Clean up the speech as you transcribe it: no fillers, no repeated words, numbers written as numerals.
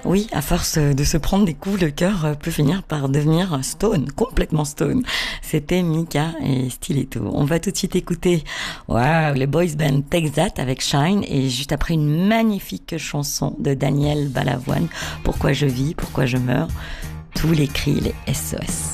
Oui, à force de se prendre des coups, le cœur peut finir par devenir stone, complètement stone. C'était Mika et Stiletto. On va tout de suite écouter les boys band Take That avec Shine et juste après une magnifique chanson de Daniel Balavoine, Pourquoi je vis, pourquoi je meurs, tous les cris, les SOS.